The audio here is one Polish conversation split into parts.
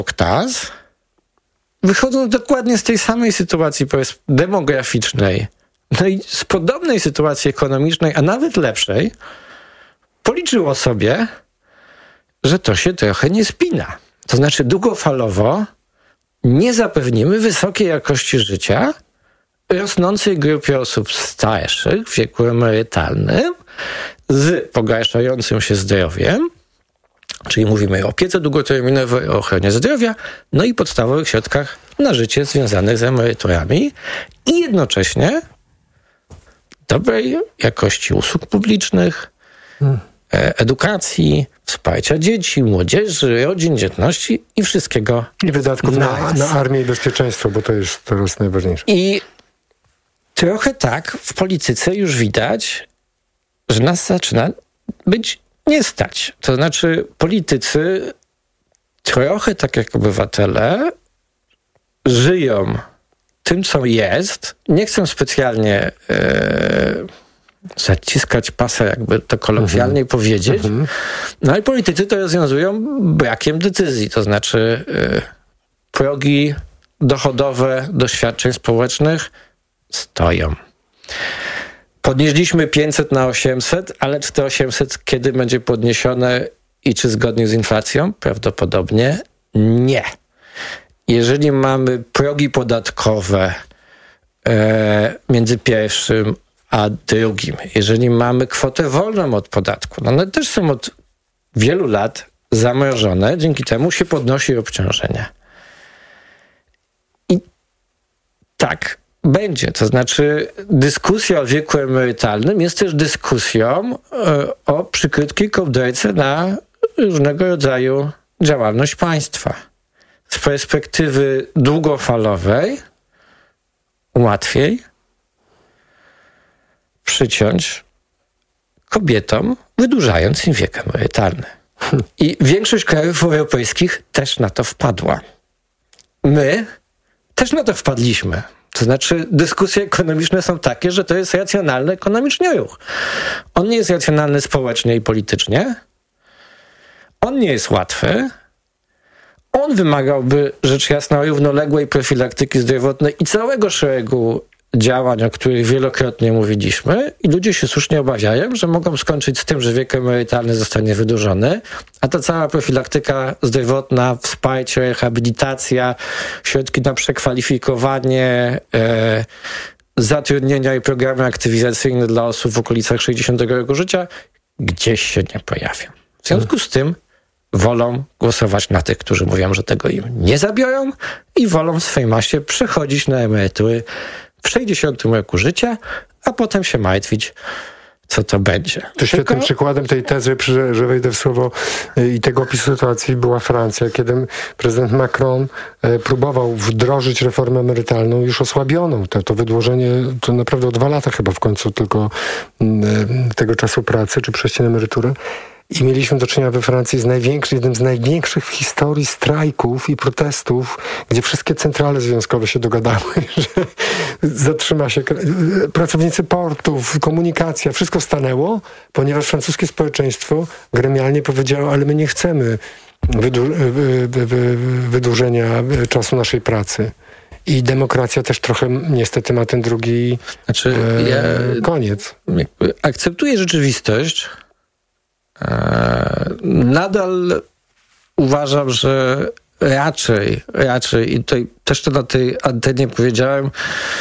KTAS, wychodzą dokładnie z tej samej sytuacji demograficznej, no i z podobnej sytuacji ekonomicznej, a nawet lepszej, policzyło sobie, że to się trochę nie spina. To znaczy długofalowo nie zapewnimy wysokiej jakości życia rosnącej grupie osób starszych w wieku emerytalnym z pogarszającym się zdrowiem, czyli mówimy o opiece długoterminowej, o ochronie zdrowia, no i podstawowych środkach na życie związanych z emeryturami i jednocześnie dobrej jakości usług publicznych, edukacji, wsparcia dzieci, młodzieży, rodzin, dzietności i wszystkiego. I wydatków na armię i bezpieczeństwo, bo to jest teraz najważniejsze. I trochę tak w polityce już widać, że nas zaczyna być nie stać. To znaczy politycy trochę tak jak obywatele żyją tym, co jest. Nie chcę specjalnie zaciskać pasa, jakby to kolokwialnie powiedzieć. No i politycy to rozwiązują brakiem decyzji. To znaczy progi dochodowe do świadczeń społecznych stoją. Podnieśliśmy 500 na 800, ale czy to 800 kiedy będzie podniesione i czy zgodnie z inflacją? Prawdopodobnie nie. Jeżeli mamy progi podatkowe między pierwszym a drugim, jeżeli mamy kwotę wolną od podatku, no one też są od wielu lat zamrożone, dzięki temu się podnosi obciążenie. I tak będzie. To znaczy dyskusja o wieku emerytalnym jest też dyskusją o przykrytkiej kołderce na różnego rodzaju działalność państwa. Z perspektywy długofalowej łatwiej przyciąć kobietom, wydłużając im wiek emerytalny. I większość krajów europejskich też na to wpadła. My też na to wpadliśmy. To znaczy dyskusje ekonomiczne są takie, że to jest racjonalny ekonomicznie ruch. On nie jest racjonalny społecznie i politycznie. On nie jest łatwy. On wymagałby, rzecz jasna, równoległej profilaktyki zdrowotnej i całego szeregu działań, o których wielokrotnie mówiliśmy, i ludzie się słusznie obawiają, że mogą skończyć z tym, że wiek emerytalny zostanie wydłużony, a ta cała profilaktyka zdrowotna, wsparcie, rehabilitacja, środki na przekwalifikowanie, zatrudnienia i programy aktywizacyjne dla osób w okolicach 60 roku życia gdzieś się nie pojawią. W związku z tym wolą głosować na tych, którzy mówią, że tego im nie zabiorą i wolą w swej masie przechodzić na emerytury w 60 roku życia, a potem się martwić, co to będzie. To świetnym przykładem tej tezy, że wejdę w słowo, i tego opisu sytuacji była Francja, kiedy prezydent Macron próbował wdrożyć reformę emerytalną już osłabioną. To wydłużenie to naprawdę o 2 lata chyba w końcu tylko tego czasu pracy, czy przejście na emeryturę. I mieliśmy do czynienia we Francji z jednym z największych w historii strajków i protestów, gdzie wszystkie centrale związkowe się dogadały, że zatrzyma się pracownicy portów, komunikacja, wszystko stanęło, ponieważ francuskie społeczeństwo gremialnie powiedziało, ale my nie chcemy wydłużenia czasu naszej pracy. I demokracja też trochę niestety ma ten drugi koniec. Akceptuję rzeczywistość. Nadal uważam, że raczej i tutaj też to na tej antenie powiedziałem,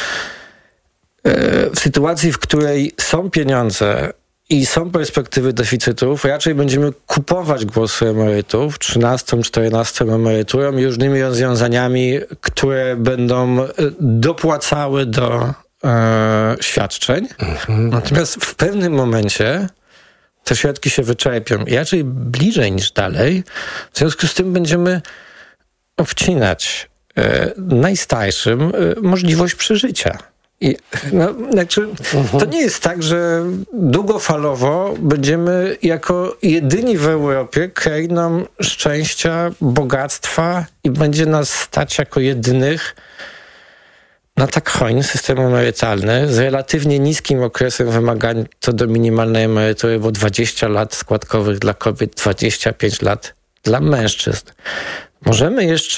w sytuacji, w której są pieniądze i są perspektywy deficytów, raczej będziemy kupować głosy emerytów, 13, 14 emeryturą i różnymi rozwiązaniami, które będą dopłacały do świadczeń. Natomiast w pewnym momencie te środki się wyczerpią i raczej bliżej niż dalej. W związku z tym będziemy obcinać najstarszym możliwość przeżycia. I to nie jest tak, że długofalowo będziemy jako jedyni w Europie krainą szczęścia, bogactwa i będzie nas stać jako jedynych na tak hojny system emerytalny z relatywnie niskim okresem wymagań co do minimalnej emerytury, bo 20 lat składkowych dla kobiet, 25 lat dla mężczyzn. Możemy jeszcze